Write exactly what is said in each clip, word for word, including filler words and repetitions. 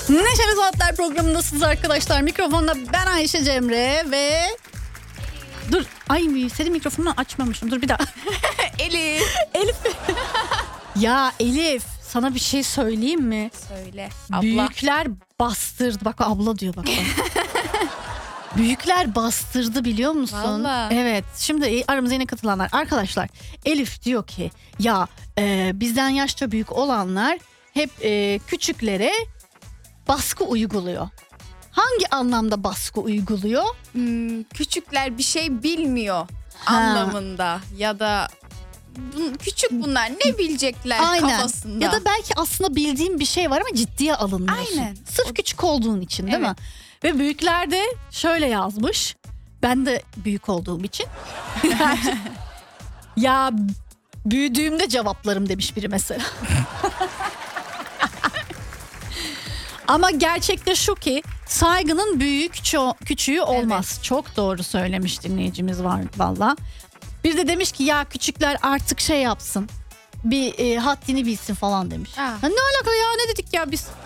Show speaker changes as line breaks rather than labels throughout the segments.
Neşeli Saatler programındasınız arkadaşlar. Mikrofonda ben Ayşe Cemre ve... Dur, ay senin mikrofonunu açmamışım. Dur bir daha.
Elif.
Elif. Ya Elif, sana bir şey söyleyeyim mi?
Söyle. Abla.
Büyükler bastırdı. Bak abla diyor bak. Büyükler bastırdı biliyor musun?
Vallahi.
Evet. Şimdi aramıza yeni katılanlar. Arkadaşlar Elif diyor ki ya e, bizden yaşça büyük olanlar hep e, küçüklere baskı uyguluyor. Hangi anlamda baskı uyguluyor?
Hmm, küçükler bir şey bilmiyor
Ha.
anlamında ya da bun, küçük bunlar ne bilecekler
Aynen.
kafasında.
Ya da belki aslında bildiğin bir şey var ama ciddiye alınmıyorsun.
Aynen.
Sırf
O...
küçük olduğun için değil
Evet.
mi? Ve büyükler de şöyle yazmış. Ben de büyük olduğum için. Ya büyüdüğümde cevaplarım demiş biri mesela. Ama gerçekte şu ki saygının büyüğü küçüğü, küçüğü olmaz. Evet. Çok doğru söylemiş dinleyicimiz var valla. Bir de demiş ki ya küçükler artık şey yapsın. Bir e, haddini bilsin falan demiş. Ya ne alaka ya, ne dedik ya biz?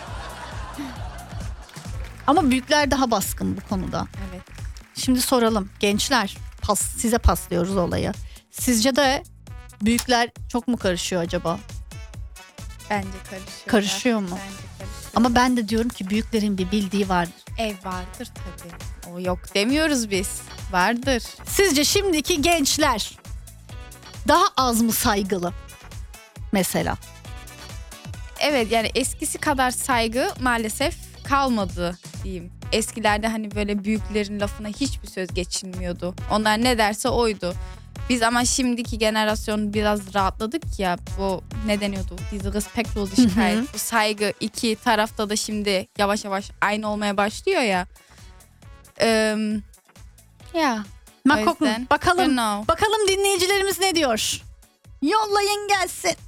Ama büyükler daha baskın bu konuda.
Evet.
Şimdi soralım gençler, pas, size paslıyoruz olayı. Sizce de büyükler çok mu karışıyor acaba?
Bence karışıyor.
Karışıyor mu?
Bence karışıyor.
Ama ben de diyorum ki büyüklerin bir bildiği vardır.
Ev vardır tabii. O yok demiyoruz biz. Vardır.
Sizce şimdiki gençler daha az mı saygılı mesela?
Evet, yani eskisi kadar saygı maalesef kalmadı diyeyim. Eskilerde hani böyle büyüklerin lafına hiçbir söz geçilmiyordu. Onlar ne derse oydu. Biz ama şimdiki generasyon biraz rahatladık ya, bu ne deniyordu? Diese Respektlosigkeit. Bu saygı iki tarafta da şimdi yavaş yavaş aynı olmaya başlıyor ya. Ee, ya.
Bakalım, bakalım,
you know.
bakalım dinleyicilerimiz ne diyor? Yollayın gelsin.